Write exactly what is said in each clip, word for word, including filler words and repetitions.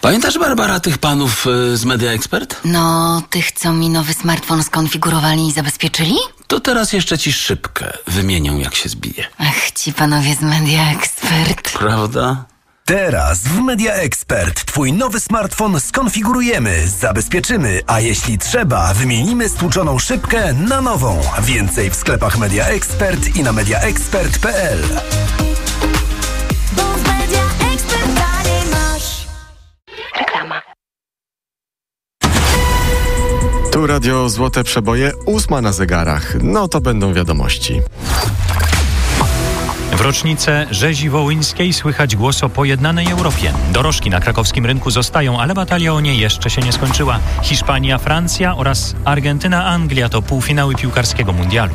Pamiętasz, Barbara, tych panów y, z Media Expert? No, tych, co mi nowy smartfon skonfigurowali i zabezpieczyli? To teraz jeszcze ci szybkę wymienią, jak się zbije. Ach, ci panowie z Media Expert. Prawda? Teraz w Media Expert twój nowy smartfon skonfigurujemy, zabezpieczymy, a jeśli trzeba, wymienimy stłuczoną szybkę na nową. Więcej w sklepach Media Expert i na media expert kropka p l. Bo w Media Expert taniej masz. Reklama. Tu Radio Złote Przeboje, ósma na zegarach. No to będą wiadomości. W rocznicę rzezi wołyńskiej słychać głos o pojednanej Europie. Dorożki na krakowskim rynku zostają, ale batalia o nie jeszcze się nie skończyła. Hiszpania, Francja oraz Argentyna, Anglia to półfinały piłkarskiego mundialu.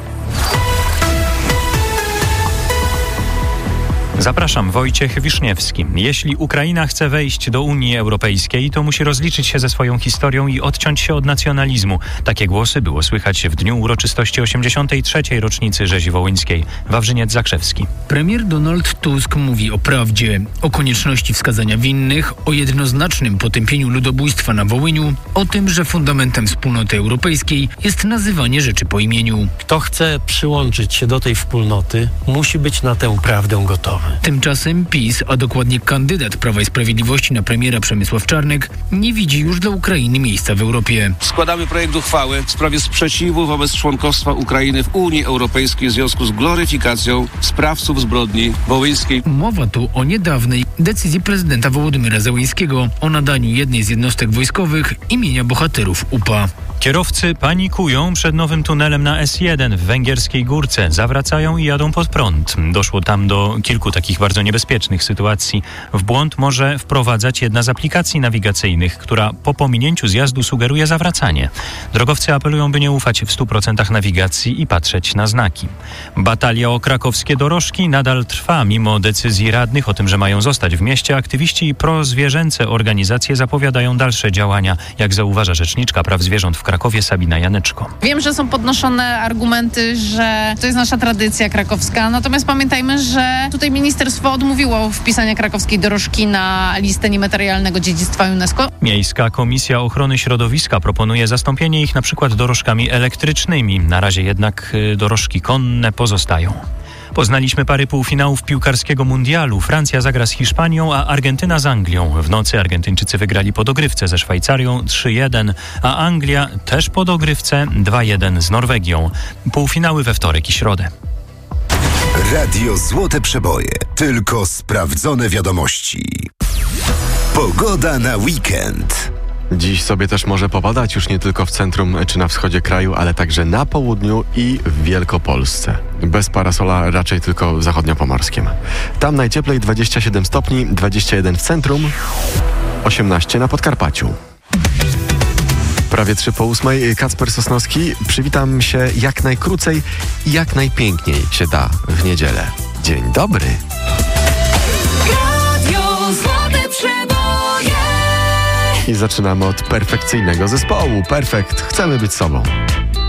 Zapraszam, Wojciech Wiszniewski. Jeśli Ukraina chce wejść do Unii Europejskiej, to musi rozliczyć się ze swoją historią i odciąć się od nacjonalizmu. Takie głosy było słychać w dniu uroczystości osiemdziesiątej trzeciej rocznicy rzezi wołyńskiej. Wawrzyniec Zakrzewski. Premier Donald Tusk mówi o prawdzie, o konieczności wskazania winnych, o jednoznacznym potępieniu ludobójstwa na Wołyniu, o tym, że fundamentem wspólnoty europejskiej jest nazywanie rzeczy po imieniu. Kto chce przyłączyć się do tej wspólnoty, musi być na tę prawdę gotowy. Tymczasem PiS, a dokładnie kandydat Prawa i Sprawiedliwości na premiera Przemysław Czarnek, nie widzi już dla Ukrainy miejsca w Europie. Składamy projekt uchwały w sprawie sprzeciwu wobec członkostwa Ukrainy w Unii Europejskiej w związku z gloryfikacją sprawców zbrodni wołyńskiej. Mowa tu o niedawnej decyzji prezydenta Wołodymyra Zełenskiego o nadaniu jednej z jednostek wojskowych imienia bohaterów U P A. Kierowcy panikują przed nowym tunelem na S jeden w Węgierskiej Górce. Zawracają i jadą pod prąd. Doszło tam do kilku takich bardzo niebezpiecznych sytuacji. W błąd może wprowadzać jedna z aplikacji nawigacyjnych, która po pominięciu zjazdu sugeruje zawracanie. Drogowcy apelują, by nie ufać w stu procentach nawigacji i patrzeć na znaki. Batalia o krakowskie dorożki nadal trwa. Mimo decyzji radnych o tym, że mają zostać w mieście, aktywiści i prozwierzęce organizacje zapowiadają dalsze działania, jak zauważa rzeczniczka praw zwierząt w Krakowie Sabina Janeczko. Wiem, że są podnoszone argumenty, że to jest nasza tradycja krakowska, natomiast pamiętajmy, że tutaj ministerstwo odmówiło wpisania krakowskiej dorożki na listę niematerialnego dziedzictwa UNESCO. Miejska Komisja Ochrony Środowiska proponuje zastąpienie ich na przykład dorożkami elektrycznymi. Na razie jednak y, dorożki konne pozostają. Poznaliśmy pary półfinałów piłkarskiego mundialu. Francja zagra z Hiszpanią, a Argentyna z Anglią. W nocy Argentyńczycy wygrali po dogrywce ze Szwajcarią trzy jeden, a Anglia też po dogrywce dwa jeden z Norwegią. Półfinały we wtorek i środę. Radio Złote Przeboje. Tylko sprawdzone wiadomości. Pogoda na weekend. Dziś sobie też może popadać, już nie tylko w centrum czy na wschodzie kraju, ale także na południu i w Wielkopolsce. Bez parasola raczej tylko w zachodniopomorskim. Tam najcieplej dwadzieścia siedem stopni, dwadzieścia jeden w centrum, osiemnaście na Podkarpaciu. Prawie trzy po ósmej. Kacper Sosnowski. Przywitam się jak najkrócej i jak najpiękniej się da w niedzielę. Dzień dobry. Radio Złote Przeboje. I zaczynamy od perfekcyjnego zespołu. Perfekt. Chcemy być sobą.